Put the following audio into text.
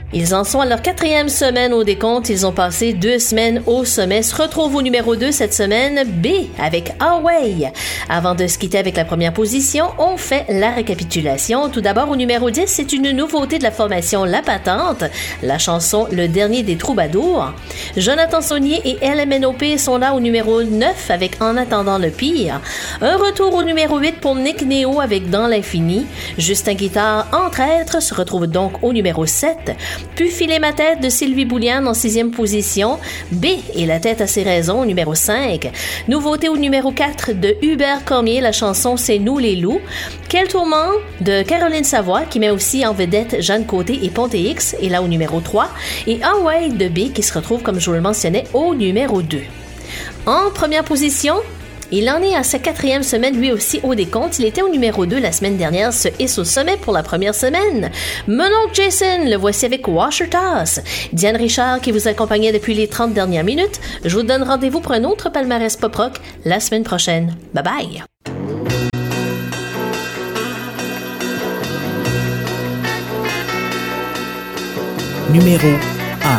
Ils en sont à leur 4e semaine au décompte. Ils ont passé 2 semaines au sommet. Se retrouve au numéro 2 cette semaine, B avec Away. Avant de se quitter avec la première position, on fait la récapitulation. Tout d'abord, au numéro 10, c'est une nouveauté de la formation La Patente, la chanson Le Dernier des Troubadours. Jonathan Saunier et LMNOP sont là au numéro 9 avec En attendant le pire. Un retour au numéro 8 pour Nick Néo avec Dans l'infini. Justin Guitare, Entre êtres, se retrouve donc au numéro 7. Puis Filer ma tête de Sylvie Bouliane en 6e position. B et La tête à ses raisons au numéro 5. Nouveauté au numéro 4 de Hubert Cormier, la chanson C'est nous les loups. Quel tourment de Caroline Savoie qui met aussi en vedette Jeanne Côté et Ponte X est là au numéro 3. Et Away de B qui se retrouve, comme je vous le mentionnais, au numéro 2. En première position, il en est à sa 4e semaine, lui aussi, au décompte. Il était au numéro 2 la semaine dernière, se hisse au sommet pour la première semaine. Mon oncle Jason, le voici avec Washer Toss. Diane Richard, qui vous accompagnait depuis les 30 dernières minutes. Je vous donne rendez-vous pour un autre palmarès pop-rock la semaine prochaine. Bye-bye! Numéro